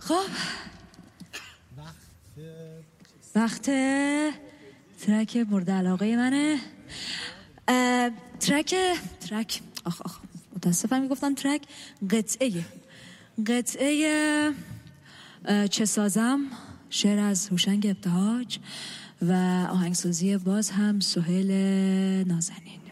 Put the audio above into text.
خب وقت ترک مورد علاقه منه. ترک متاسفم میگفتم ترک. قطعه چه سازم، شعر از هوشنگ ابتهاج و آهنگسازی باز هم سهیل نازنین.